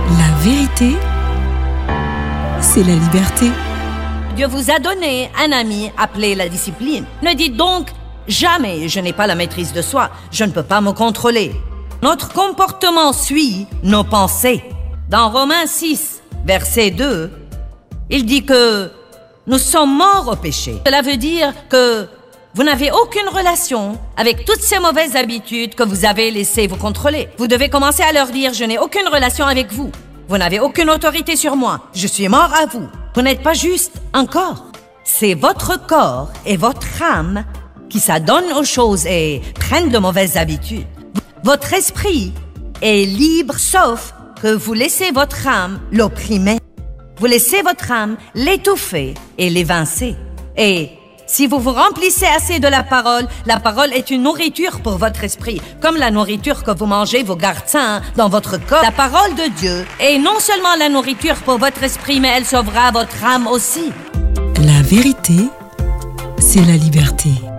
La vérité, c'est la liberté. Dieu vous a donné un ami appelé la discipline. Ne dites donc jamais « je n'ai pas la maîtrise de soi, je ne peux pas me contrôler ». Notre comportement suit nos pensées. Dans Romains 6, verset 2, il dit que nous sommes morts au péché. Cela veut dire que vous n'avez aucune relation avec toutes ces mauvaises habitudes que vous avez laissées vous contrôler. Vous devez commencer à leur dire « je n'ai aucune relation avec vous. Vous n'avez aucune autorité sur moi. Je suis mort à vous. Vous n'êtes pas juste un corps. C'est votre corps et votre âme qui s'adonnent aux choses et prennent de mauvaises habitudes. Votre esprit est libre sauf que vous laissez votre âme l'opprimer. Vous laissez votre âme l'étouffer et l'évincer. Et si vous vous remplissez assez de la parole est une nourriture pour votre esprit, comme la nourriture que vous mangez vous garde sain dans votre corps. La parole de Dieu est non seulement la nourriture pour votre esprit, mais elle sauvera votre âme aussi. La vérité, c'est la liberté.